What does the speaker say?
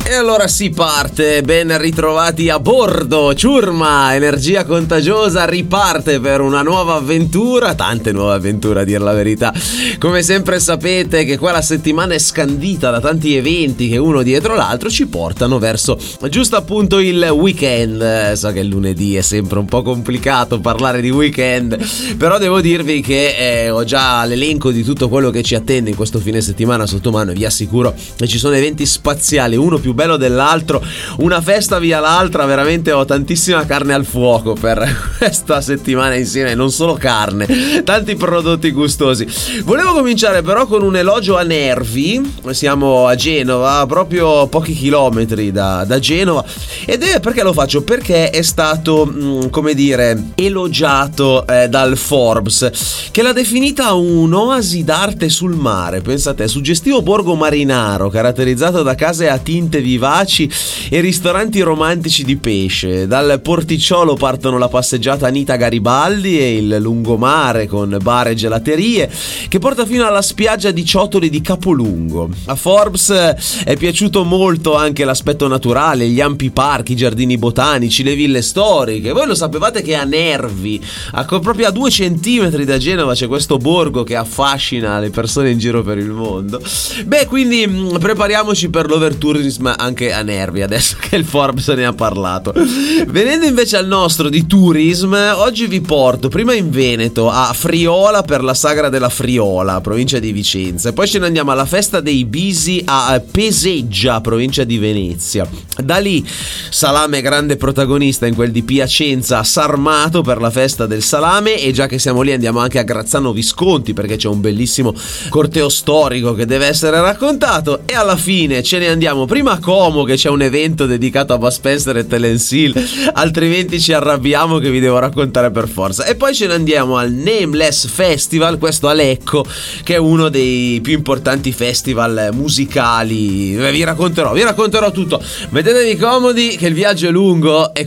E allora si parte, ben ritrovati a bordo. Ciurma, energia contagiosa, riparte per una nuova avventura, tante nuove avventure a dir la verità. Come sempre sapete che qua la settimana è scandita da tanti eventi che uno dietro l'altro ci portano verso giusto appunto il weekend. So che il lunedì è sempre un po' complicato parlare di weekend, però devo dirvi che ho già l'elenco di tutto quello che ci attende in questo fine settimana sotto mano e vi assicuro che ci sono eventi spaziali, uno più bello dell'altro, una festa via l'altra. Veramente ho tantissima carne al fuoco per questa settimana insieme, non solo carne, tanti prodotti gustosi. Volevo cominciare però con un elogio a Nervi. Siamo a Genova, proprio pochi chilometri da Genova, ed è perché lo faccio? Perché è stato come dire elogiato dal Forbes, che l'ha definita un'oasi d'arte sul mare. Pensate, suggestivo borgo marinaro caratterizzato da case a tinte vivaci e ristoranti romantici di pesce. Dal porticciolo partono la passeggiata Anita Garibaldi e il lungomare con bar e gelaterie che porta fino alla spiaggia di Ciotoli di Capolungo. A Forbes è piaciuto molto anche l'aspetto naturale, gli ampi parchi, i giardini botanici, le ville storiche. Voi lo sapevate che a Nervi, proprio a 2 centimetri da Genova, c'è questo borgo che affascina le persone in giro per il mondo? Beh, quindi prepariamoci per l'overtourism anche a Nervi, adesso che il Forbes ne ha parlato. Venendo invece al nostro di tourism, oggi vi porto prima in Veneto, a Friola per la Sagra della Friola, provincia di Vicenza, e poi ce ne andiamo alla festa dei Bisi a Peseggia, provincia di Venezia. Da lì salame grande protagonista in quel di Piacenza a Sarmato per la festa del salame, e già che siamo lì andiamo anche a Grazzano Visconti perché c'è un bellissimo corteo storico che deve essere raccontato, e alla fine ce ne andiamo prima a Como, che c'è un evento dedicato a Bud Spencer e Terence Hill, altrimenti ci arrabbiamo che vi devo raccontare per forza, e poi ce ne andiamo al Nameless Festival, questo a Lecco, che è uno dei più importanti festival musicali. Vi racconterò tutto, mettetevi comodi che il viaggio è lungo e